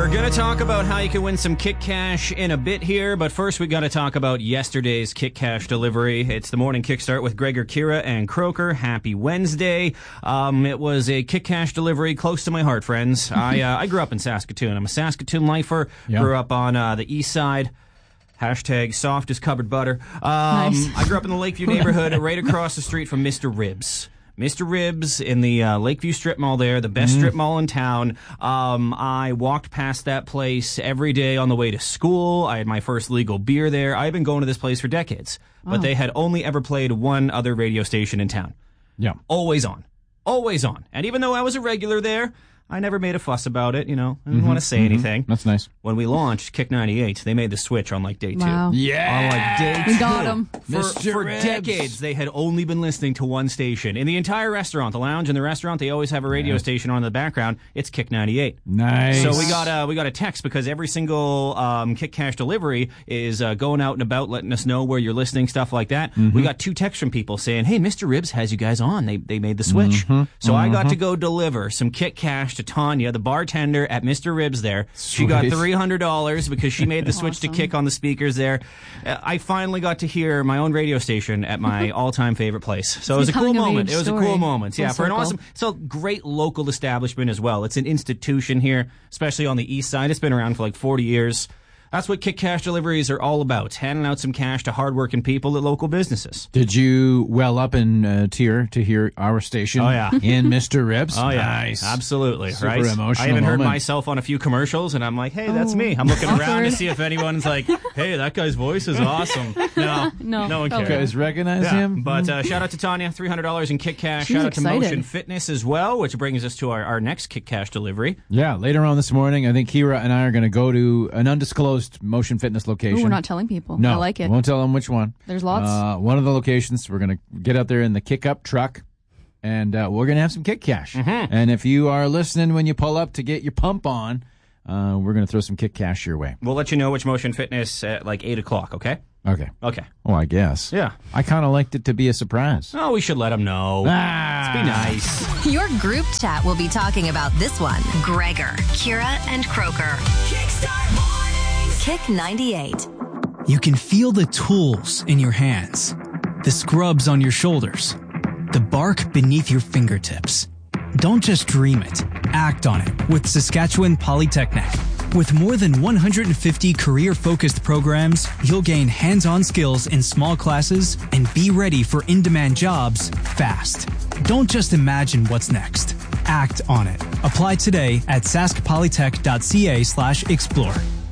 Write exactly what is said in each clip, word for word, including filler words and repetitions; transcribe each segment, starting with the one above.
We're going to talk about how you can win some Kick Cash in a bit here, but first we got to talk about yesterday's Kick Cash delivery. It's the morning kickstart with Gregor, Kira, and Croker. Happy Wednesday. Um, it was a Kick Cash delivery close to my heart, friends. I uh, I grew up in Saskatoon. I'm a Saskatoon lifer. Yep. Grew up on uh, the east side. Hashtag soft as cupboard butter. Um, nice. I grew up in the Lakeview neighborhood, right across the street from Mister Ribs. Mister Ribs in the uh, Lakeview Strip Mall there, the best mm. strip mall in town. Um, I walked past that place every day on the way to school. I had my first legal beer there. I've been going to this place for decades. Wow. But they had only ever played one other radio station in town. Yeah. Always on. Always on. And even though I was a regular there, I never made a fuss about it, you know. I didn't mm-hmm, want to say mm-hmm. anything. That's nice. When we launched Kick ninety-eight, they made the switch on like day two. Wow. Yeah. On like day we two. got them. For, for decades, they had only been listening to one station. In the entire restaurant, the lounge and the restaurant, they always have a radio yeah. station on in the background. It's Kick ninety-eight. Nice. So we got a, we got a text because every single um, Kick Cash delivery is uh, going out and about, letting us know where you're listening, stuff like that. Mm-hmm. We got two texts from people saying, hey, Mister Ribs has you guys on. They, they made the switch. Mm-hmm. So mm-hmm. I got to go deliver some Kick Cash to Tanya, the bar bartender at Mister Ribs there. Sweet. She got three hundred dollars because she made the switch awesome. to Kick on the speakers there. Uh, I finally got to hear my own radio station at my all-time favorite place. So it was a cool moment. It was story. a cool moment. Full yeah, for circle. an awesome, it's a great local establishment as well. It's an institution here, especially on the east side. It's been around for like forty years. That's what Kick Cash deliveries are all about, handing out some cash to hardworking people at local businesses. Did you well up in uh, tear to hear our station oh, yeah. in Mister Ribs? Oh, yeah. Nice. Absolutely. Super right? emotional I even moment. heard myself on a few commercials, and I'm like, hey, that's oh, me. I'm looking awkward. around to see if anyone's like, hey, that guy's voice is awesome. No, no, no one cares. You guys recognize yeah. him? But uh, shout out to Tanya, three hundred dollars in Kick Cash. She's shout out excited. to Motion Fitness as well, which brings us to our, our next Kick Cash delivery. Yeah, later on this morning, I think Kira and I are going to go to an undisclosed Motion Fitness location. Ooh, we're not telling people. No, I like it. Won't tell them which one. There's lots. Uh, one of the locations, we're going to get out there in the Kick Up truck, and uh, we're going to have some Kick Cash. Mm-hmm. And if you are listening when you pull up to get your pump on, uh, we're going to throw some Kick Cash your way. We'll let you know which Motion Fitness at like eight o'clock, okay? Okay. Okay. Oh, I guess. Yeah. I kind of liked it to be a surprise. Oh, we should let them know. Ah. Let's be nice. Your group chat will be talking about this one. Gregor, Kira, and Croker. Kickstart Mornings. Kick ninety-eight. You can feel the tools in your hands, the scrubs on your shoulders, the bark beneath your fingertips. Don't just dream it. Act on it with Saskatchewan Polytechnic. With more than one hundred fifty career-focused programs, you'll gain hands-on skills in small classes and be ready for in-demand jobs fast. Don't just imagine what's next. Act on it. Apply today at saskpolytech.ca slash explore.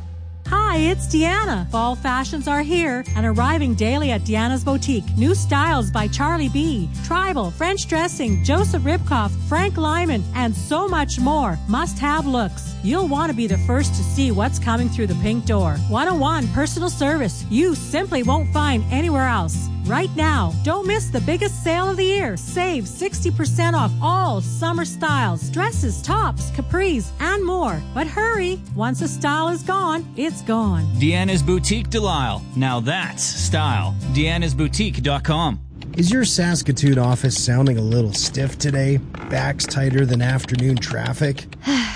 Hi, it's Deanna. Fall fashions are here and arriving daily at Deanna's Boutique. New styles by Charlie B, Tribal, French Dressing, Joseph Ribkoff, Frank Lyman, and so much more. Must-have looks. You'll want to be the first to see what's coming through the pink door. one-on-one personal service you simply won't find anywhere else. Right now, don't miss the biggest sale of the year. Save sixty percent off all summer styles, dresses, tops, capris, and more. But hurry, once a style is gone, it's gone. Deanna's Boutique Delisle. Now that's style. Deanna's Boutique dot com. Is your Saskatoon office sounding a little stiff today? Backs tighter than afternoon traffic?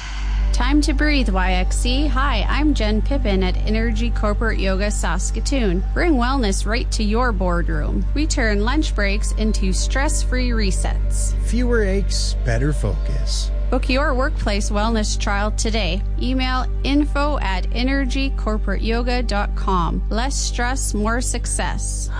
Time to breathe, Y X C. Hi, I'm Jen Pippin at Energy Corporate Yoga Saskatoon. Bring wellness right to your boardroom. We turn lunch breaks into stress-free resets. Fewer aches, better focus. Book your workplace wellness trial today. Email info at energy corporate yoga dot com. Less stress, more success.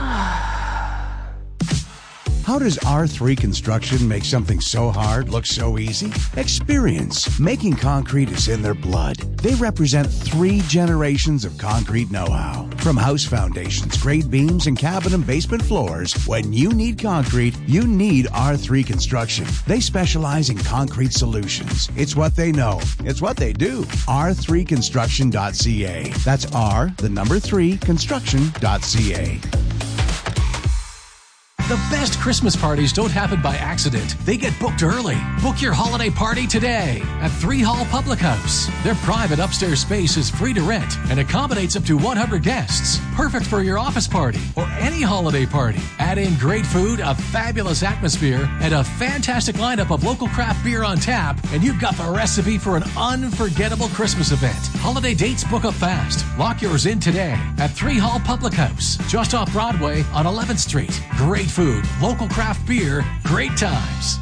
How does R three Construction make something so hard look so easy? Experience. Making concrete is in their blood. They represent three generations of concrete know-how. From house foundations, grade beams, and cabin and basement floors, when you need concrete, you need R three Construction. They specialize in concrete solutions. It's what they know. It's what they do. R three construction dot c a. That's R, the number three, construction dot c a. The best Christmas parties don't happen by accident. They get booked early. Book your holiday party today at Three Hall Public House. Their private upstairs space is free to rent and accommodates up to one hundred guests. Perfect for your office party or any holiday party. Add in great food, a fabulous atmosphere, and a fantastic lineup of local craft beer on tap, and you've got the recipe for an unforgettable Christmas event. Holiday dates book up fast. Lock yours in today at Three Hall Public House, just off Broadway on eleventh Street. Great food, local craft beer, great times.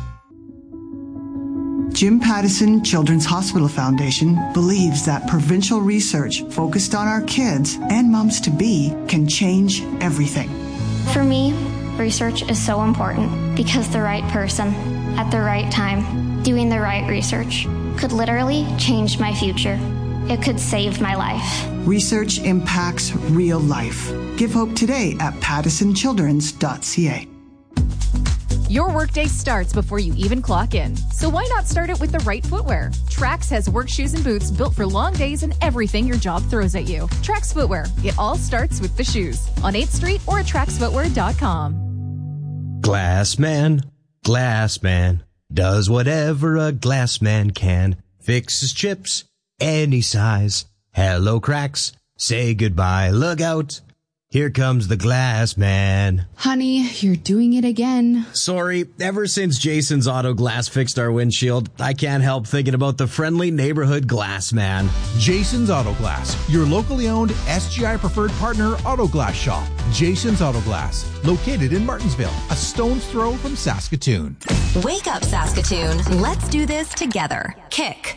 Jim Pattison Children's Hospital Foundation believes that provincial research focused on our kids and moms-to-be can change everything. For me, research is so important because the right person at the right time doing the right research could literally change my future. It could save my life. Research impacts real life. Give hope today at pattison childrens dot c a. Your workday starts before you even clock in. So why not start it with the right footwear? Trax has work shoes and boots built for long days and everything your job throws at you. Trax Footwear. It all starts with the shoes. On eighth Street or at trax footwear dot com. Glass man, glass man, does whatever a glass man can. Fixes chips, any size. Hello cracks, say goodbye, look out. Here comes the glass man. Honey, you're doing it again. Sorry, ever since Jason's Auto Glass fixed our windshield, I can't help thinking about the friendly neighborhood glass man. Jason's Auto Glass, your locally owned S G I preferred partner auto glass shop. Jason's Auto Glass, located in Martinsville, a stone's throw from Saskatoon. Wake up, Saskatoon. Let's do this together. Kick